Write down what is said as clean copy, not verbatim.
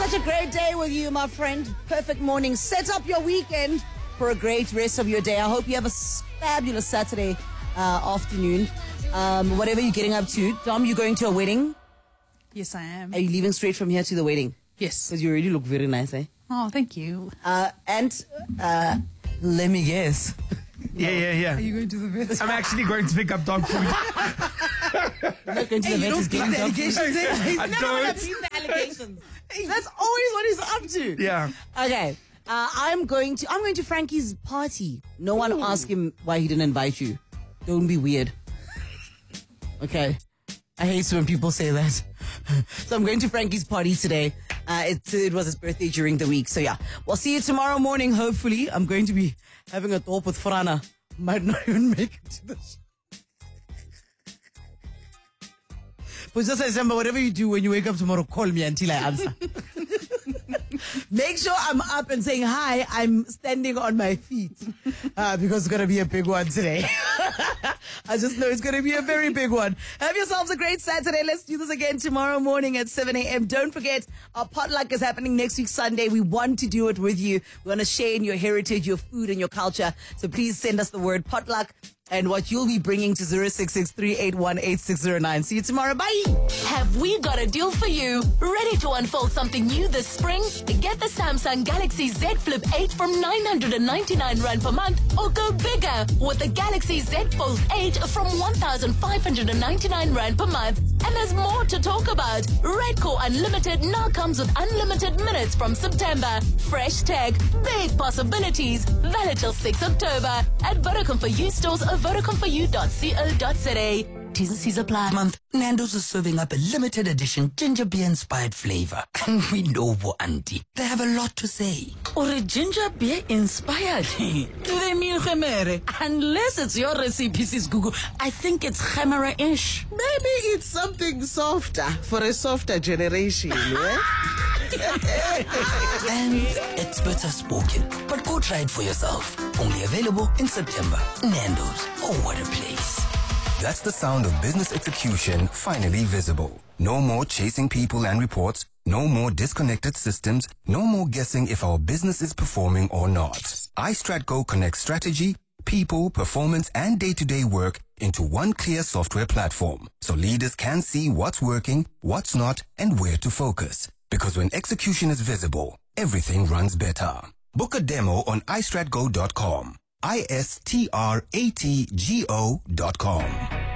Such a great day with you, my friend. Perfect morning. Set up your weekend for a great rest of your day. I hope you have a fabulous Saturday afternoon. Whatever you're getting up to. Dom, you going to a wedding? Yes, I am. Are you leaving straight from here to the wedding? Yes. Because you already look very nice, eh? Oh, thank you. And let me guess. Yeah. Are you going to the vet? I'm actually going to pick up dog food. You're not going to the vet is getting dog food. I don't. The allegations. That's always what he's up to. Yeah. Okay. I'm going to Frankie's party. No one asked him why he didn't invite you. Don't be weird. Okay. I hate when people say that. So I'm going to Frankie's party today. It was his birthday during the week. So yeah, we'll see you tomorrow morning. Hopefully, I'm going to be having a talk with Frana. Might not even make it to the show. But just remember, whatever you do when you wake up tomorrow, call me until I answer. Make sure I'm up and saying hi. I'm standing on my feet because it's going to be a big one today. I just know it's going to be a very big one. Have yourselves a great Saturday. Let's do this again tomorrow morning at 7 a.m. Don't forget, our potluck is happening next week, Sunday. We want to do it with you. We want to share in your heritage, your food, and your culture. So please send us the word potluck and what you'll be bringing to 0663818609. See you tomorrow. Bye. Have we got a deal for you? Ready to unfold something new this spring? Get the Samsung Galaxy Z Flip 8 from 999 Rand per month, or go bigger with the Galaxy Z Fold 8 from 1,599 Rand per month. And there's more to talk about. Redcore Unlimited now comes with unlimited minutes from September. Fresh tech, big possibilities. Valid till 6 October at Vodacom for You stores or vodacomforyou.co.za. T's and C's apply. Month, Nando's is serving up a limited edition ginger beer inspired flavor. And we know what auntie. They have a lot to say. Or a ginger beer inspired. Do they mean gemere? Unless it's your recipe, sis Google. I think it's gemere-ish. Maybe it's something softer for a softer generation, yeah? And experts have spoken. But go try it for yourself. Only available in September. Nando's. Oh, what a place. That's the sound of business execution finally visible. No more chasing people and reports. No more disconnected systems. No more guessing if our business is performing or not. iStratGo connects strategy, people, performance, and day-to-day work into one clear software platform. So leaders can see what's working, what's not, and where to focus. Because when execution is visible, everything runs better. Book a demo on istratgo.com. istratgo.com.